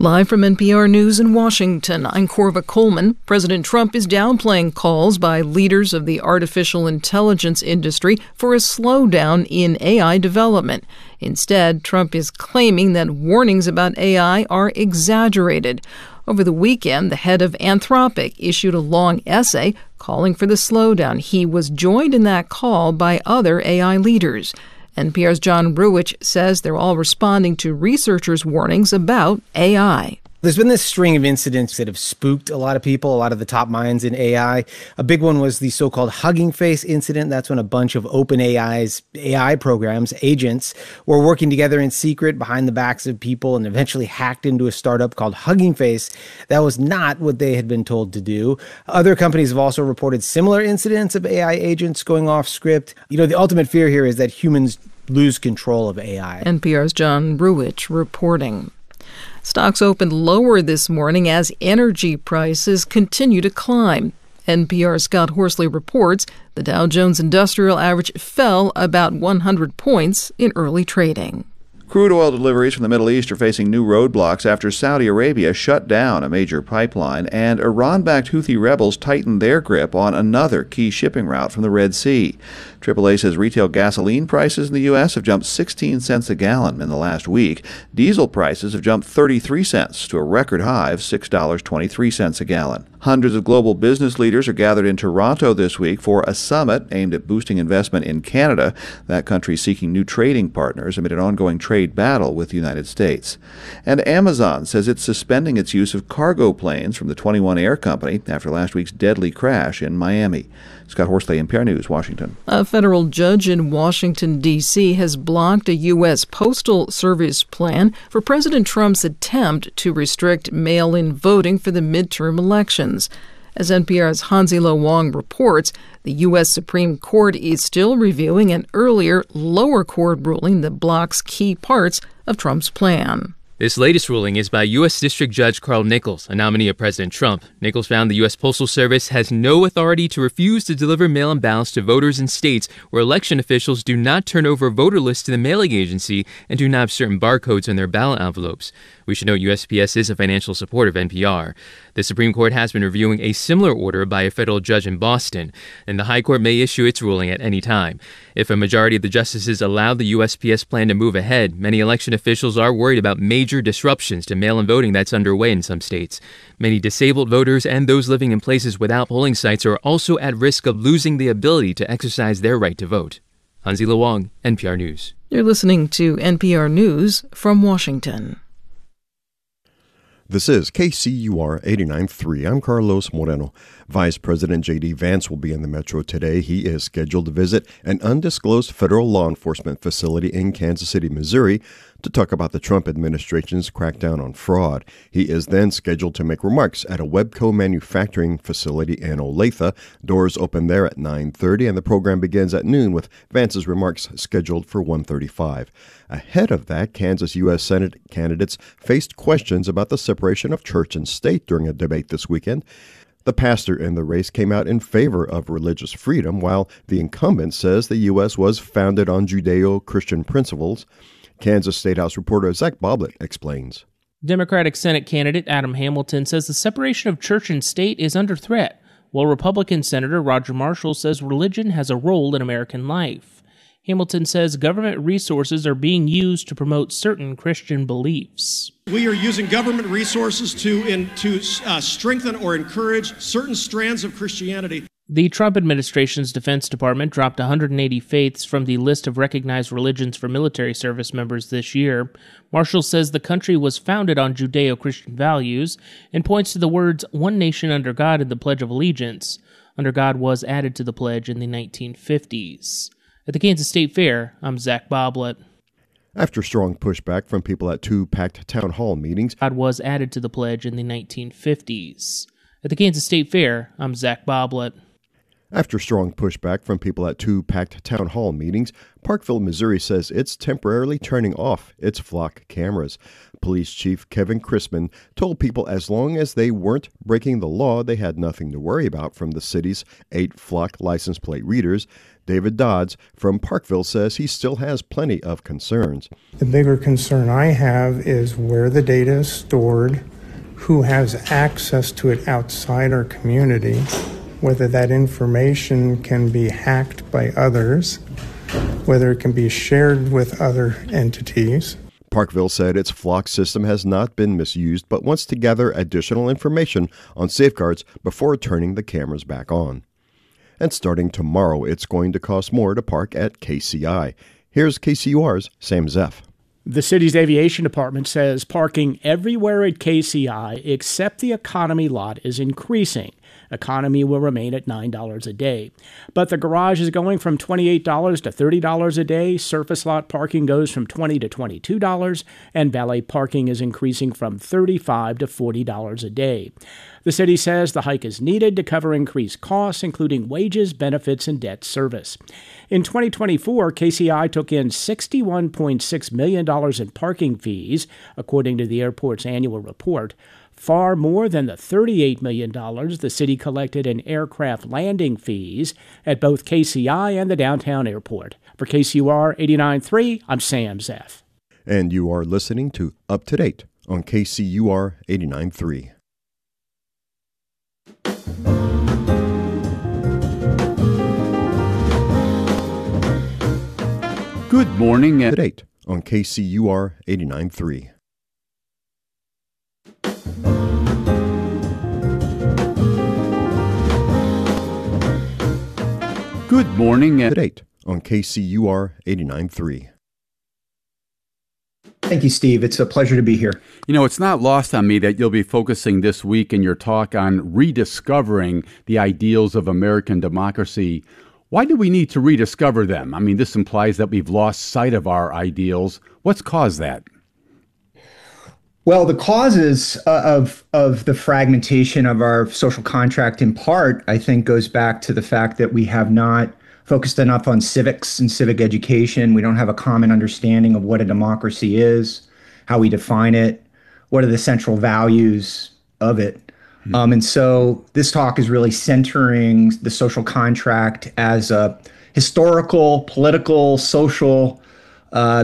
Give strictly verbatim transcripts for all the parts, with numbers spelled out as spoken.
Live from N P R News in Washington, I'm Corva Coleman. President Trump is downplaying calls by leaders of the artificial intelligence industry for a slowdown in A I development. Instead, Trump is claiming that warnings about A I are exaggerated. Over the weekend, the head of Anthropic issued a long essay calling for the slowdown. He was joined in that call by other A I leaders. N P R's John Ruwitch says they're all responding to researchers' warnings about A I. There's been this string of incidents that have spooked a lot of people, a lot of the top minds in A I. A big one was the so-called Hugging Face incident. That's when a bunch of OpenAI's A I programs, agents, were working together in secret behind the backs of people and eventually hacked into a startup called Hugging Face. That was not what they had been told to do. Other companies have also reported similar incidents of A I agents going off script. You know, the ultimate fear here is that humans lose control of A I. N P R's John Ruwitch reporting. Stocks opened lower this morning as energy prices continue to climb. N P R's Scott Horsley reports the Dow Jones Industrial Average fell about one hundred points in early trading. Crude oil deliveries from the Middle East are facing new roadblocks after Saudi Arabia shut down a major pipeline and Iran-backed Houthi rebels tightened their grip on another key shipping route from the Red Sea. triple A says retail gasoline prices in the U S have jumped sixteen cents a gallon in the last week. Diesel prices have jumped thirty-three cents to a record high of six dollars and twenty-three cents a gallon. Hundreds of global business leaders are gathered in Toronto this week for a summit aimed at boosting investment in Canada. That country is seeking new trading partners amid an ongoing trade battle with the United States. And Amazon says it's suspending its use of cargo planes from the twenty-one Air Company after last week's deadly crash in Miami. Scott Horsley, N P R News, Washington. A federal judge in Washington, D C has blocked a U S Postal Service plan for President Trump's attempt to restrict mail-in voting for the midterm elections. As N P R's Hansilo Wong reports, the U S Supreme Court is still reviewing an earlier lower court ruling that blocks key parts of Trump's plan. This latest ruling is by U S District Judge Carl Nichols, a nominee of President Trump. Nichols found the U S Postal Service has no authority to refuse to deliver mail-in ballots to voters in states where election officials do not turn over voter lists to the mailing agency and do not have certain barcodes on their ballot envelopes. We should note U S P S is a financial supporter of N P R. The Supreme Court has been reviewing a similar order by a federal judge in Boston, and the High Court may issue its ruling at any time. If a majority of the justices allow the U S P S plan to move ahead, many election officials are worried about major disruptions to mail-in voting that's underway in some states. Many disabled voters and those living in places without polling sites are also at risk of losing the ability to exercise their right to vote. Hansilo Wong, N P R News. You're listening to N P R News from Washington. This is K C U R eighty-nine point three. I'm Carlos Moreno. Vice President J D. Vance will be in the metro today. He is scheduled to visit an undisclosed federal law enforcement facility in Kansas City, Missouri, to talk about the Trump administration's crackdown on fraud. He is then scheduled to make remarks at a Webco manufacturing facility in Olathe. Doors open there at nine thirty, and the program begins at noon with Vance's remarks scheduled for one thirty-five. Ahead of that, Kansas U S Senate candidates faced questions about the separation of church and state during a debate this weekend. The pastor in the race came out in favor of religious freedom, while the incumbent says the U S was founded on Judeo-Christian principles. Kansas State House reporter Zach Boblet explains. Democratic Senate candidate Adam Hamilton says the separation of church and state is under threat, while Republican Senator Roger Marshall says religion has a role in American life. Hamilton says government resources are being used to promote certain Christian beliefs. We are using government resources to, in, to uh, strengthen or encourage certain strands of Christianity. The Trump administration's Defense Department dropped one hundred eighty faiths from the list of recognized religions for military service members this year. Marshall says the country was founded on Judeo-Christian values and points to the words "one nation under God" in the Pledge of Allegiance. Under God was added to the pledge in the nineteen fifties. At the Kansas State Fair, I'm Zach Boblet. After strong pushback from people at two packed town hall meetings, God was added to the pledge in the nineteen fifties. At the Kansas State Fair, I'm Zach Boblet. After strong pushback from people at two packed town hall meetings, Parkville, Missouri says it's temporarily turning off its flock cameras. Police Chief Kevin Chrisman told people as long as they weren't breaking the law, they had nothing to worry about from the city's eight flock license plate readers. David Dodds from Parkville says he still has plenty of concerns. The bigger concern I have is where the data is stored, who has access to it outside our community, whether that information can be hacked by others, whether it can be shared with other entities. Parkville said its flock system has not been misused, but wants to gather additional information on safeguards before turning the cameras back on. And starting tomorrow, it's going to cost more to park at K C I. Here's K C U R's Sam Zeff. The city's aviation department says parking everywhere at K C I except the economy lot is increasing. Economy will remain at nine dollars a day. But the garage is going from twenty-eight dollars to thirty dollars a day. Surface lot parking goes from twenty dollars to twenty-two dollars. And valet parking is increasing from thirty-five dollars to forty dollars a day. The city says the hike is needed to cover increased costs, including wages, benefits, and debt service. In twenty twenty-four, K C I took in sixty-one point six million dollars in parking fees, according to the airport's annual report, far more than the thirty-eight million dollars the city collected in aircraft landing fees at both K C I and the downtown airport. For K C U R eighty-nine point three, I'm Sam Zeff. And you are listening to Up to Date on K C U R eighty-nine point three. Good morning. At eight on K C U R eighty-nine point three. Good morning. At eight on K C U R eighty-nine point three. Thank you, Steve. It's a pleasure to be here. You know, it's not lost on me that you'll be focusing this week in your talk on rediscovering the ideals of American democracy. Why do we need to rediscover them? I mean, this implies that we've lost sight of our ideals. What's caused that? Well, the causes uh, of of the fragmentation of our social contract, in part, I think, goes back to the fact that we have not focused enough on civics and civic education. We don't have a common understanding of what a democracy is, how we define it, what are the central values of it. Mm-hmm. Um, and so this talk is really centering the social contract as a historical, political, social uh,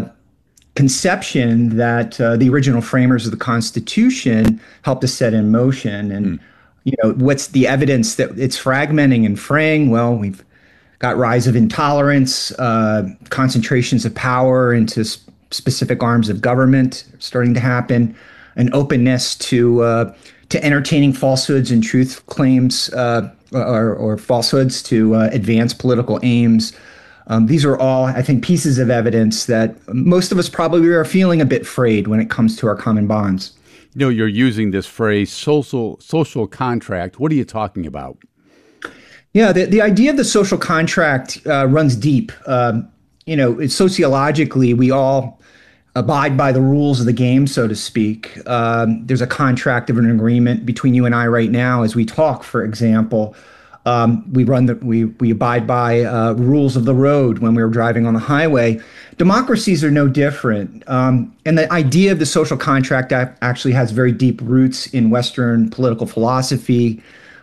conception that uh, the original framers of the Constitution helped to set in motion. And, mm. you know, what's the evidence that it's fragmenting and fraying? Well, we've got rise of intolerance, uh, concentrations of power into sp- specific arms of government starting to happen, an openness to uh, to entertaining falsehoods and truth claims uh, or, or falsehoods to uh, advance political aims. Um, these are all, I think, pieces of evidence that most of us probably are feeling a bit frayed when it comes to our common bonds. You know, you're using this phrase, social social contract. What are you talking about? Yeah, the, the idea of the social contract uh, runs deep. Um, you know, it's sociologically, we all abide by the rules of the game, so to speak. Um, there's a contract of an agreement between you and I right now as we talk, for example. Um, we run the we we abide by uh, rules of the road when we were driving on the highway. Democracies are no different, um, and the idea of the social contract actually has very deep roots in Western political philosophy.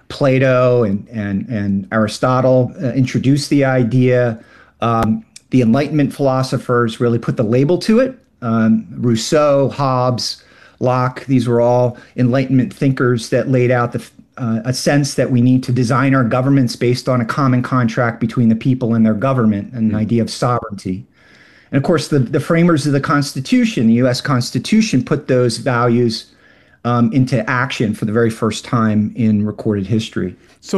Plato and and and Aristotle uh, introduced the idea. Um, the Enlightenment philosophers really put the label to it. Um, Rousseau, Hobbes, Locke, these were all Enlightenment thinkers that laid out the, uh, a sense that we need to design our governments based on a common contract between the people and their government, and an idea of sovereignty. And of course, the, the framers of the Constitution, the U S Constitution, put those values um, into action for the very first time in recorded history. So